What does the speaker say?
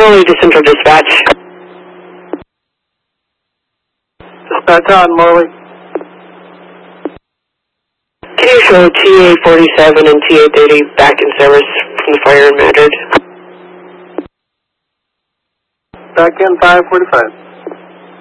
Morley to Central Dispatch. Dispatch on, Morley. Can you show TA-47 and TA-30 back in service from the fire in Madrid? Back in 545.